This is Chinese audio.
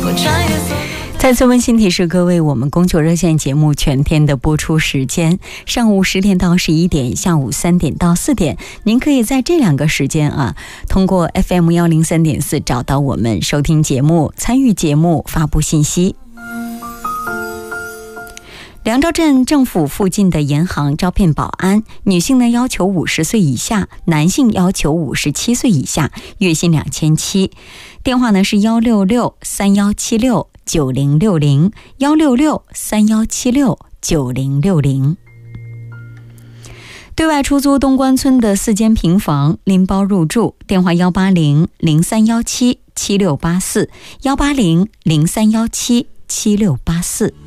再次温馨提示各位，我们供求热线节目全天的播出时间，上午10点到11点，下午3点到4点，您可以在这2个时间通过 FM 103.4找到我们，收听节目，参与节目，发布信息。梁昭镇政府附近的银行招聘保安，女性呢要求50岁以下，男性要求57岁以下，月薪2700。电话呢是166-3176-9060 166-3176-9060。对外出租东关村的4间平房，拎包入住，电话180-0317-7684 180-0317-7684。